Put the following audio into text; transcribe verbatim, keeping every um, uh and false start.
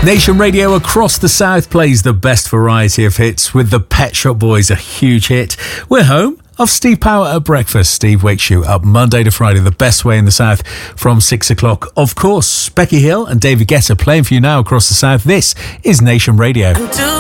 Nation Radio across the South plays the best variety of hits with the Pet Shop Boys, a huge hit. We're home of Steve Power at breakfast. Steve wakes you up Monday to Friday, the best way in the South, from six o'clock. Of course, Becky Hill and David Guetta playing for you now across the South. This is Nation Radio.